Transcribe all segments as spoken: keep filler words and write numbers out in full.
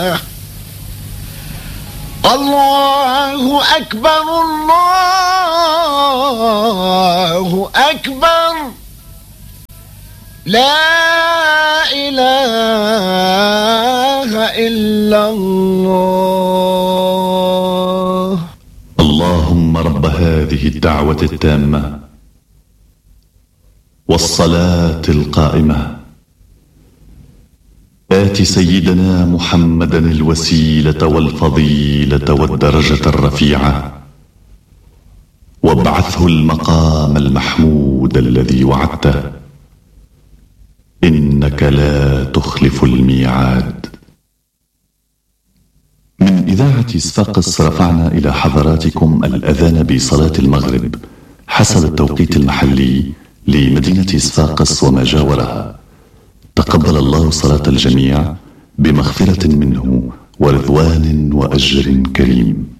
الله أكبر الله أكبر لا إله إلا الله. اللهم رب هذه الدعوة التامة والصلاة القائمة آت سيدنا محمدا الوسيلة والفضيلة والدرجة الرفيعة وابعثه المقام المحمود الذي وعدته إنك لا تخلف الميعاد. من إذاعة صفاقس رفعنا إلى حضراتكم الأذان بصلاة المغرب حسب التوقيت المحلي لمدينة صفاقس وما جاورها. تقبل الله صلاة الجميع بمغفرة منه ورضوان وأجر كريم.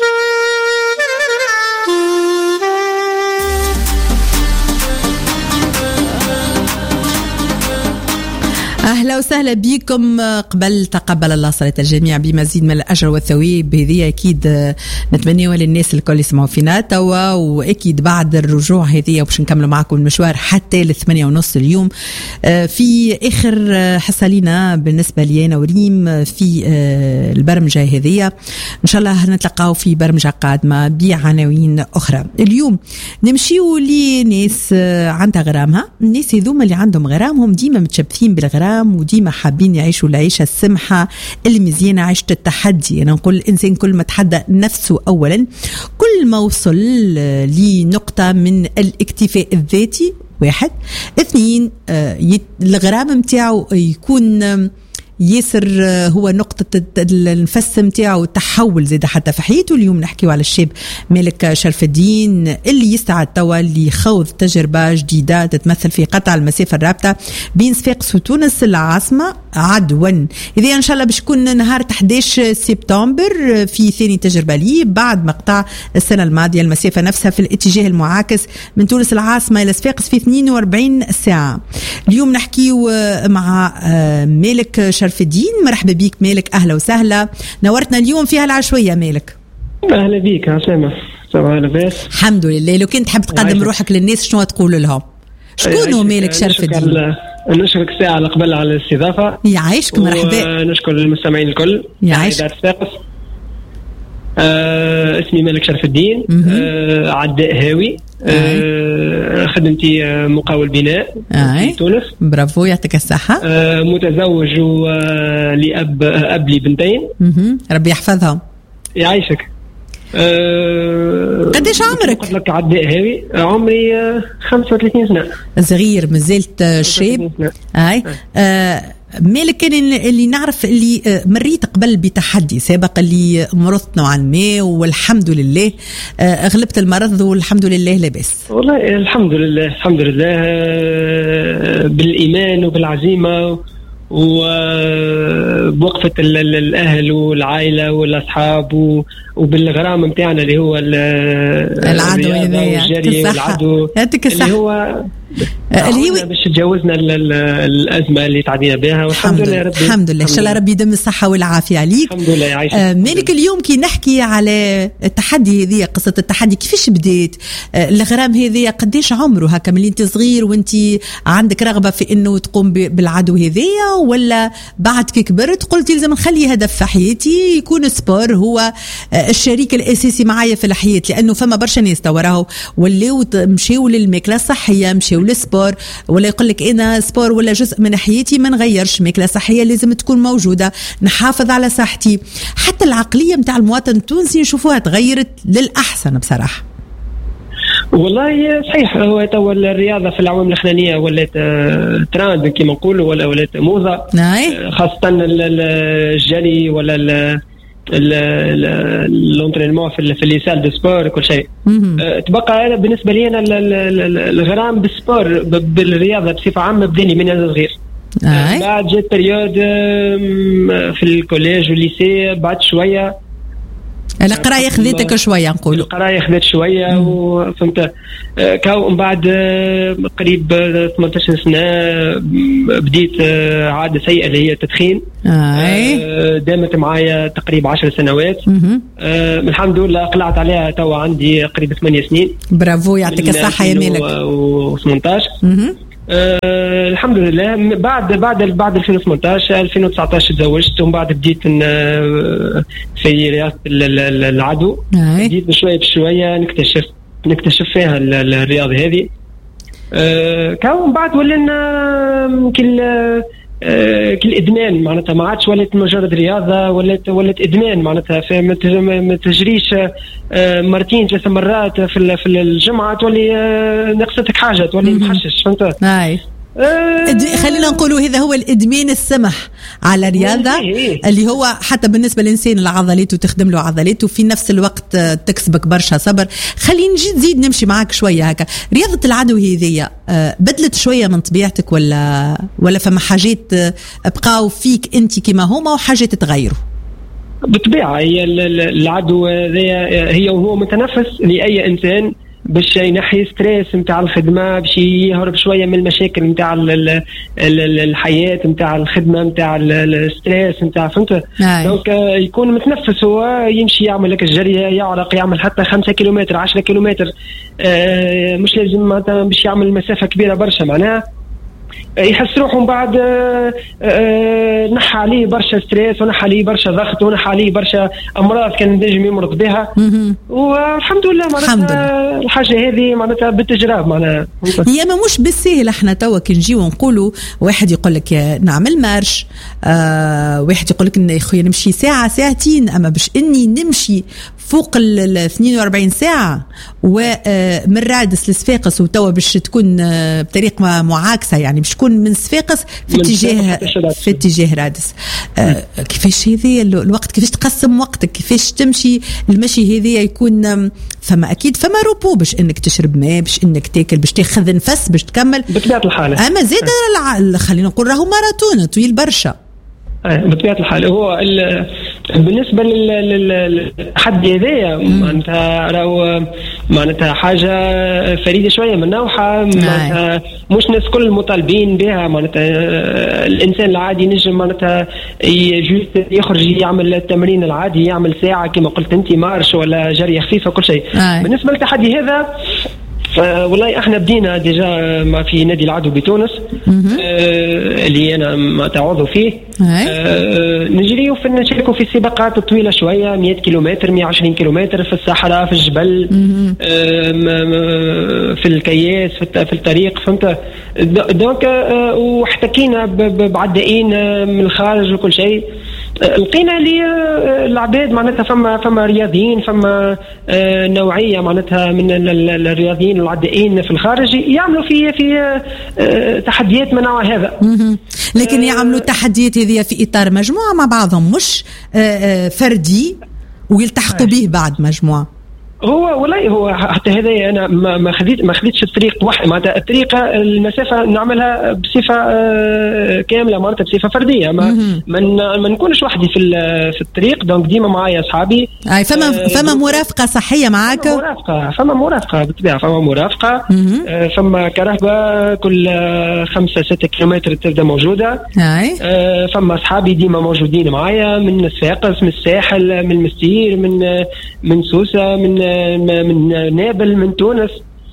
أهلا وسهلا بكم. قبل تقبل الله صلاة الجميع بمزيد من الأجر والثواب. هذه أكيد نتمنيها للناس الكل يسمعوا فينا توا، وأكيد بعد الرجوع هذه باش نكملوا معكم المشوار حتى للثمانية ونص اليوم في آخر حصة لنا بالنسبة لي أنا وريم في البرمجة هذه. إن شاء الله نتلقاو في برمجة قادمة بعناوين أخرى. اليوم نمشيو لناس عندها غرامها. الناس هذوما اللي عندهم غرامهم ديما متشبثين بالغرام وديما حابين يعيشوا العيشة السمحة المزيانة، عيشة التحدي. أنا نقول الإنسان كل ما تحدى نفسه أولا كل ما وصل لنقطة من الاكتفاء الذاتي. واحد اثنين الغرام متاعه يكون ياسر هو نقطة النفس متاعه تحول زيد حتى في حياته. اليوم نحكيو على الشاب مالك شرف الدين اللي يستعد توا لخوض تجربة جديدة تتمثل في قطع المسافة الرابطة بين صفاقس وتونس العاصمة عدوا. إذا إن شاء الله باش يكون نهار أحد عشر سبتمبر في ثاني تجربة لي بعد مقطع السنة الماضية المسافة نفسها في الاتجاه المعاكس من تونس العاصمة إلى صفاقس في اثنين وأربعين ساعة. اليوم نحكيو مع مالك شرف الدين. مرحبا بيك مالك، أهلا وسهلا، نورتنا اليوم فيها العشوية مالك. أهلا بيك عسامة، صباح الخير. الحمد لله. لو كنت تحب تقدم روحك للناس شنو تقول لهم؟ شكون هو مالك شرف الدين؟ نشكرك ساعة على قبل على الاستضافة. يعيشك، مرحبا. ونشكر المستمعين الكل. يعيشك. آه اسمي مالك شرف الدين، آه عداء هاوي، آه خدمتي آه مقاول بناء في تونس. برافو، يعطيك الصحة. آه متزوج ولأب أب لي بنتين. ربي يحفظهم. يعيشك. أه قديش عمرك؟ قلت لك عداء هاوي، عمري أه خمسة وثلاثين سنة. صغير مازلت شاب. اي أه مالك كان اللي نعرف اللي مريت قبل بتحدي سابق اللي مرضت نوعا ما والحمد لله أه غلبت المرض والحمد لله لاباس. والله الحمد لله الحمد لله بالإيمان وبالعزيمة وبوقفة الأهل والعائلة والأصحاب وبالغرام متاعنا اللي هو العدو والجري والعدو اللي هو اللي هو باش تجاوزنا الأزمة اللي تعدينا بها والحمد لله ربي. الحمد لله. إن شاء الله ربي يدم الصحة والعافية عليك. الحمد لله. يعيشك. آه مالك اليوم كي نحكي على التحدي هذه، قصة التحدي كيفاش بديت؟ آه الغرام هذه قديش عمره هكا من انت صغير وانت عندك رغبة في انه تقوم بالعدو هذه، ولا بعد كي كبرت قلت لازم نخلي هدف في حياتي يكون سبور هو آه الشريك الأساسي معايا في الحياة؟ لأنه فما برشا ناس توراهو ولاو مشيو للماكلة الصحية، مشيو للسبور، ولا يقول لك أنا سبور ولا جزء من حياتي ما نغيرش، ماكلة صحية لازم تكون موجودة، نحافظ على صحتي. حتى العقلية متاع المواطن التونسي نشوفوها تغيرت للأحسن بصراحة. والله صحيح، هو تو الرياضة في الأعوام الأخرانية ولات تراند كما نقولوا، ولا ولات موضة، خاصة الجري ولا الانترينمون في في لي سال دو سبور كل شيء. أه تبقى انا بالنسبه لي انا الغرام بالسبور بالرياضه بصفه عامه بداني من انا صغير. أه بعد جات بريود في الكوليج والليسي بعد شويه القرايه خذيتك شويه نقول القرايه خذت شويه وفهمت كاو من بعد قريب ثمانية عشر سنه بديت عاده سيئه اللي هي التدخين. آه. دامت معايا تقريبا عشر سنوات. آه الحمد لله قلعت عليها توا عندي قريب ثمانية سنين. برافو يعطيك الصحه يا مالك. وثمانية عشر آه الحمد لله. بعد بعد بعد ألفين وثمانية عشر ألفين وتسعة عشر تزوجت ومن بعد بديت في رياضه العدو. بديت بشويه بشويه نكتشف نكتشف فيها الرياضه هذه. آه كون بعد ولنا كل آه كل ادمان معناتها ما عادش ولات مجرد رياضه ولات ولات ادمان معناتها ما تجريش آه مرتين ثلاث مرات في في الجمعه تولي آه نقصتك حاجه تولي محشش فهمت. هاي أه خلينا نقولوا هذا هو الادمان السمح على رياضه اللي هو حتى بالنسبه للانسان العضلات تخدم له عضلاته وفي نفس الوقت تكسبك برشا صبر. خلينا نجي نزيد نمشي معاك شويه هكا. رياضه العدو هذه بدلت شويه من طبيعتك ولا ولا فما حاجات بقاو فيك انت كما هما وحاجات تغيروا؟ بالطبيعه هي العدو هي وهو متنفس لاي انسان باش ينحي ستريس نتاع الخدمه باش يهرب شويه من المشاكل نتاع الحياه نتاع الخدمه نتاع الستريس نتاع فهمت. دونك يكون متنفس هو يمشي يعمل لك الجريه يعرق يعمل حتى خمسة كيلومتر عشرة كيلومتر آه مش لازم مثلا باش يعمل مسافه كبيره برشا معناها يحس روحه من بعد نحى عليه برشا ستريس ونحى عليه برشا ضغط ونحى عليه برشا امراض كان نجم يمرض بها والحمد لله معناتها الحاجه هذه معناتها بالتجربه معناها هي ما مش بالسهل. احنا توا كي نجيو نقولوا واحد يقول لك نعمل مارش آه واحد يقول لك يا خويا نمشي ساعه ساعتين اما باش اني نمشي فوق ال اثنين وأربعين ساعه ومن رادس لصفاقس وتوا باش تكون بطريقه معاكسه يعني باش تكون من صفاقس في اتجاه في اتجاه رادس. آه كيفاش هذه الوقت كيفاش تقسم وقتك كيفاش تمشي المشي هذه يكون فما اكيد فما روبو باش انك تشرب ماء باش انك تاكل باش تاخذ نفس باش تكمل بطبيعه الحال. اما زاد خلينا نقول راهو ماراثون طويل برشا. بطبيعه الحال هو بالنسبه للتحدي هذايا معناتها راهو معناتها حاجه فريده شويه من نوعها معناتها مش ناس كل مطالبين بها معناتها الانسان العادي نجم معناتها يخرج يعمل التمرين العادي يعمل ساعه كما قلت انت مارش ولا جريه خفيفه كل شيء. بالنسبه للتحدي هذا والله احنا بدينا ديجا ما في نادي العدو بتونس آه اللي انا ما تعوضوا فيه آه نجري وفي نشاركوا في السباقات الطويله شويه مئة كيلومتر مئة وعشرين كيلومتر في الصحراء في الجبل آه في الكياس في الطريق فهمت. دونك آه واحتكينا بعدائين من الخارج وكل شيء لقينا لي العباد معناتها فما فما رياضيين فما آه نوعيه معناتها من الرياضيين العدائين في الخارج يعملوا في في آه تحديات من نوع هذا. لكن يعملوا تحديات هذه في اطار مجموعه مع بعضهم مش آه فردي ويلتحقوا به بعد مجموعه. هو والله هو حتى هذا انا ما ما خديت ما خديتش الطريق واحد معناتها الطريقه المسافه نعملها بصفه كامله معناتها بصفه فرديه ما من ما نكونش وحدي في في الطريق دونك ديما معايا اصحابي. اي فما آه فما مرافقه صحيه معاك؟ فما مرافقه فما مرافقه بالطبيعه فما مرافقه آه فما كرهبه كل خمسة ستة كيلومتر تبدا موجوده. آه فما اصحابي ديما موجودين معايا من صفاقس من الساحل من المستير من من سوسه من من نابل من تونس.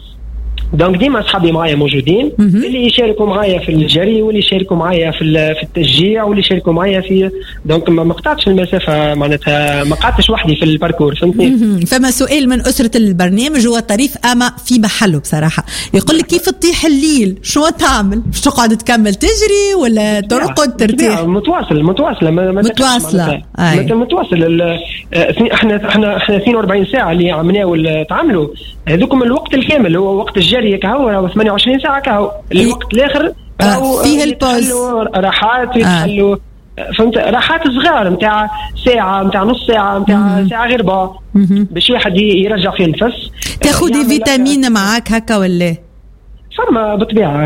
دونك ديما اصحابي معايا موجودين اللي يشاركوا معايا في الجري واللي يشاركوا معايا في في التشجيع واللي يشاركوا معايا في دونك ما قطعتش المسافه معناتها ما قعدتش وحدي في الباركور فهمتني. فما سؤال من اسره البرنامج هو طريف اما في محله بصراحه يقول لك كيف تطيح الليل شو تعمل باش تقعد تكمل تجري ولا ترقد ترتاح؟ متواصل متواصله ما متواصله متواصل احنا احنا احنا اثنين وأربعين ساعه اللي عملناه تعملوا هذوكم الوقت الكامل هو وقت الجري كهو ثمانية وعشرين ساعه كهو الوقت الاخر آه فيه البوز راحات يتحلوا آه. فهمت راحات صغار نتاع ساعه نتاع نص ساعه نتاع ساعه غير ربع باش واحد يرجع فيه النفس. تاخذ فيتامين معاك هكا ولا فما بالطبيعه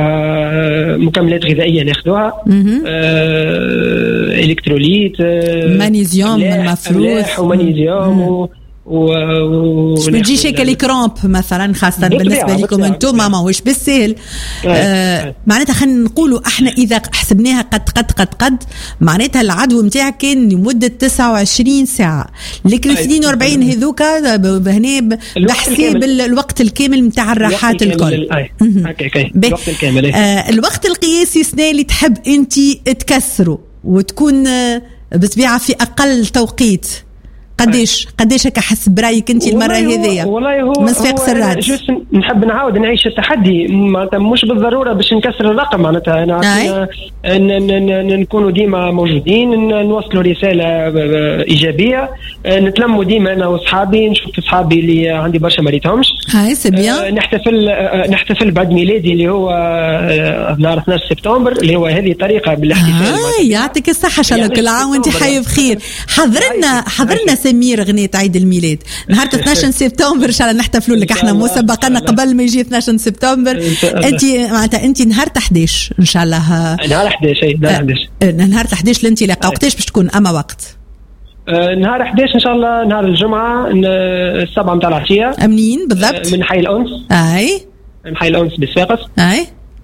مكملات غذائيه ناخذوها آه، الكتروليت مغنيسيوم المفروض ومغنيسيوم و تجيش هيك لي كرامب مثلا خاصه بالنسبه لكم انتم ما ماهوش بالسهل. آه معناتها خلينا نقولوا احنا اذا حسبناها قد قد قد قد معناتها العدو نتاعك كان لمده تسعة وعشرين ساعه، لكن اثنين وأربعين هذوكا هنا بحساب الوقت الكامل نتاع الراحات الكل. الوقت الكامل آه الوقت القياسي سنه اللي تحب انت تكسره وتكون آه بطبيعه في اقل توقيت قديش قديش هكا حسب برايك انت المره هذيا والله هو من صفاقس الراد؟ نحب نعاود نعيش التحدي معناتها مش بالضروره باش نكسر الرقم معناتها انا نكونوا ديما موجودين نوصلوا رساله ايجابيه نتلموا ديما انا واصحابي نشوف اصحابي اللي عندي برشا ما ريتهمش هاي سي بيان نحتفل نحتفل بعد ميلادي اللي هو نهار اثناش سبتمبر اللي هو هذه طريقه بالاحتفال. هاي يعطيك الصحه ان شاء الله كل عام وانت حي بخير. حضرنا حضرنا سمير غنيت عيد الميلاد نهار اثناش سبتمبر ان شاء الله نحتفلوا لك احنا مسبقا قبل ما يجي اثناش سبتمبر. انت معناتها انت نهار احداش ان شاء الله نهار احداش اي نهار احداش نهار احداش الانطلاقه وقتاش باش تكون اما وقت؟ نهار احداش ان شاء الله نهار الجمعه السبعة متاع العشيه. منين بالضبط؟ من حي الأنس. اي من حي الأنس بصفاقس. اي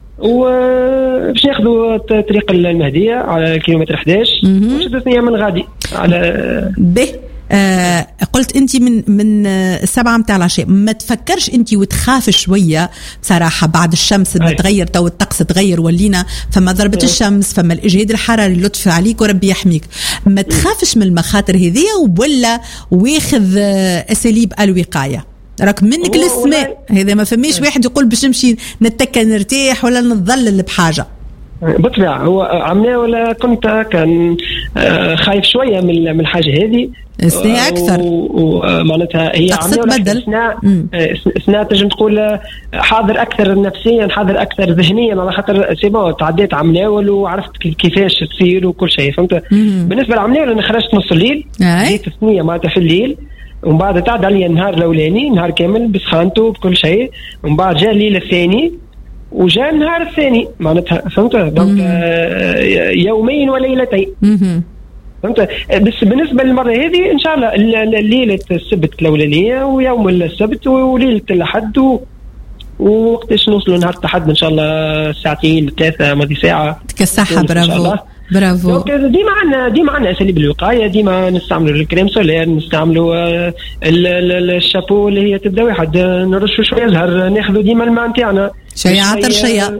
وباش ناخذوا طريق المهديه على كيلومتر احداش وشدت ايام من غادي على به. آه قلت انت من من السبعه متاع العشاء ما تفكرش انت وتخاف شويه بصراحه بعد الشمس تغير تو الطقس تغير ولينا فما ضربه الشمس فما الاجهاد الحراري لطف عليك وربي يحميك ما تخافش من المخاطر هذه ولا واخذ اساليب الوقايه راك منك للسماء هذا ما فماش واحد يقول باش نمشي نتكى نرتاح ولا نتظلل بحاجه بالطبع هو عمليه ولا كنت كان خايف شويه من الحاجه هذه سنة أكثر ومعناتها هي عمليه بدل سنة تجم تقول حاضر أكثر نفسيا حاضر أكثر ذهنيا على خاطر سيبا تعديت عملاول وعرفت كيفاش تصير وكل شيء فهمت. بالنسبة للعملاول أنا خرجت نص الليل جيت ثنية معناتها في الليل ومن بعد تعد علي النهار الأولاني نهار كامل بسخانته بكل شيء ومن بعد جاء الليل الثاني وجاء النهار الثاني معناتها فهمت دونك يومين وليلتين فهمت. بس بالنسبه للمره هذه ان شاء الله ليله السبت الاولانيه ويوم السبت وليله الاحد ووقتاش نوصلوا نهار الأحد ان شاء الله ساعتين ثلاثه ماضي ساعه تكسحها. برافو برافو. ديما عندنا ديما عندنا اساليب الوقايه ديما نستعملوا الكريم سولير نستعملوا الشابو اللي هي تبدا واحد نرشوا شويه زهر ناخذوا ديما الماء نتاعنا شيء عطر شيء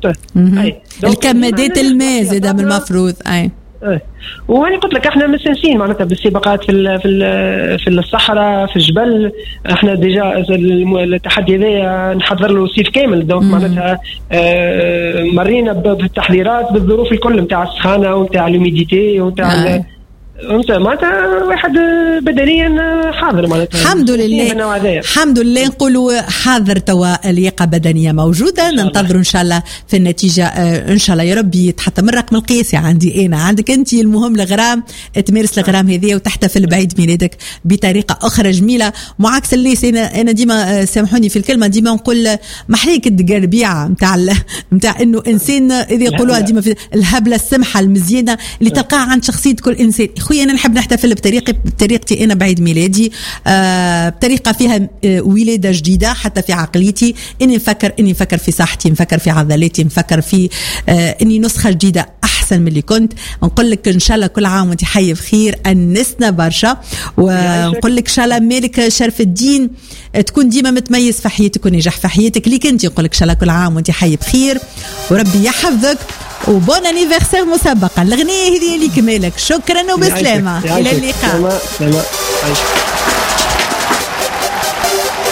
الكمادات الماء زاده من المفروض اي وهاني قلت لك احنا مستنسين معناتها بالسباقات في ال في ال في الصحراء في الجبل احنا ديجا التحدي هذا نحضر له صيف كامل دونك معناتها اه مرينا بالتحضيرات بالظروف الكل نتاع السخانه ونتاع الهوميديتي ونتاع انت معناتها واحد بدنيا حاضر معناتها الحمد لله الحمد لله نقولوا حاضر توا لياقه بدنيه موجوده ننتظروا ان شاء الله في النتيجه ان شاء الله يا ربي تحط من الرقم القياسي عندي انا عندك انت المهم الغرام تمارس الغرام هذه وتحتفل بعيد ميلادك بطريقه اخرى جميله معاكس الناس. انا انا ديما سامحوني في الكلمه ديما نقول محليك القربيعه نتاع نتاع انه انسان اذا يقولوها ديما في الهبله السمحه المزيانه اللي تلقاها عند شخصيه كل انسان. خويا انا نحب نحتفل بطريقه بطريقتي انا بعيد ميلادي آه بطريقه فيها آه ولاده جديده حتى في عقليتي اني نفكر اني نفكر في صحتي نفكر في عضلاتي نفكر في آه اني نسخه جديده احسن من اللي كنت. نقول لك ان شاء الله كل عام وانت حي بخير انسنا برشا ونقول لك ان شاء الله مالك شرف الدين تكون ديما متميز في حياتك ونجح في حياتك ليك انت. نقول لك ان شاء الله كل عام وانت حي بخير وربي يحفظك وبون انيفرسير مسبقا. الاغنيه هذه ليك مالك. شكرا وبسلامه الى اللقاء.